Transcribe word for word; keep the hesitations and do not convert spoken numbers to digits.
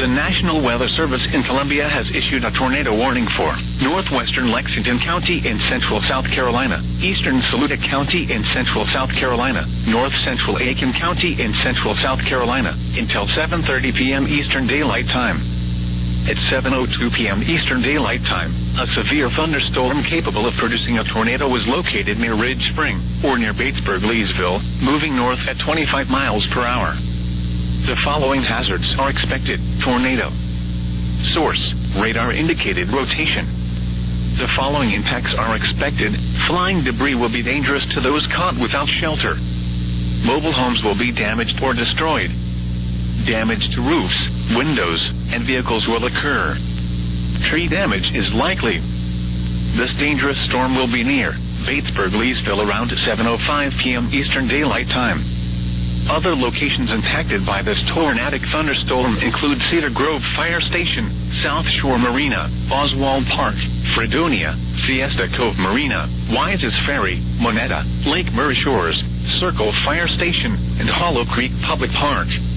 The National Weather Service in Columbia has issued a tornado warning for northwestern Lexington County in central South Carolina, eastern Saluda County in central South Carolina, north central Aiken County in central South Carolina, until seven thirty p.m. Eastern Daylight Time. At seven oh two p.m. Eastern Daylight Time, a severe thunderstorm capable of producing a tornado was located near Ridge Spring, or near Batesburg-Leesville, moving north at twenty-five miles per hour. The following hazards are expected. Tornado. Source: radar indicated rotation. The following impacts are expected. Flying debris will be dangerous to those caught without shelter. Mobile homes will be damaged or destroyed. Damage to roofs, windows, and vehicles will occur. Tree damage is likely. This dangerous storm will be near Batesburg-Leesville around seven oh five p.m. Eastern Daylight Time. Other locations impacted by this tornadic thunderstorm include Cedar Grove Fire Station, South Shore Marina, Oswald Park, Fredonia, Fiesta Cove Marina, Wises Ferry, Moneta, Lake Murray Shores, Circle Fire Station, and Hollow Creek Public Park.